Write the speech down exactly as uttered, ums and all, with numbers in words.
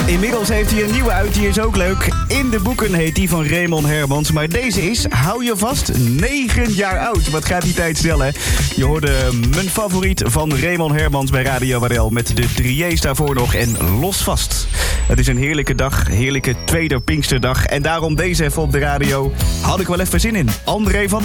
Inmiddels heeft hij een nieuwe uit, die is ook leuk. In de boeken heet die van Raymond Hermans. Maar deze is, hou je vast, negen jaar oud. Wat gaat die tijd snel, hè? Je hoorde mijn favoriet van Raymond Hermans bij Radio W R L... met de drieërs daarvoor nog en Los Vast. Het is een heerlijke dag, heerlijke tweede Pinksterdag. En daarom deze even op de radio. Had ik wel even zin in. André van